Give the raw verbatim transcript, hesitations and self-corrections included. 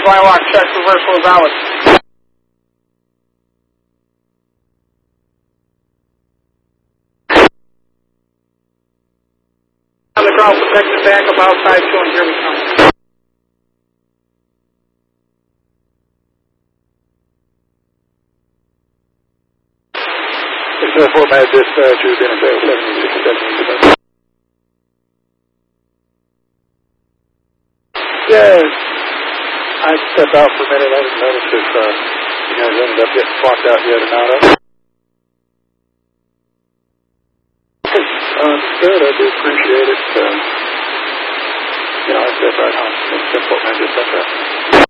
Skylock, check reversal is valid. On the ground, protected back up outside two and here we come. It's a Fort Mad dispatch, you've been in bed seventy-six seventy-seven. Yes, I stepped out for a minute. I didn't notice if uh, you guys ended up getting clocked out yet or not. Understood, I do appreciate it. Uh, you know, I step right home. It's simple, man, just like that.